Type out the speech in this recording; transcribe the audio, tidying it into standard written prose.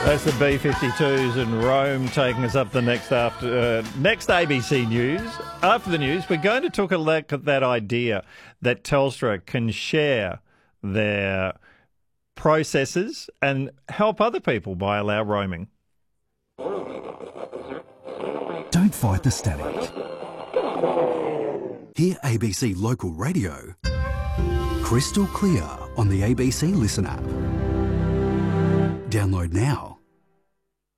That's the B-52s in Rome taking us up the next ABC News. After the news, we're going to take a look at that idea that Telstra can share their processes and help other people by allow roaming. Don't fight the static. Hear ABC Local Radio crystal clear on the ABC Listen app. Download now.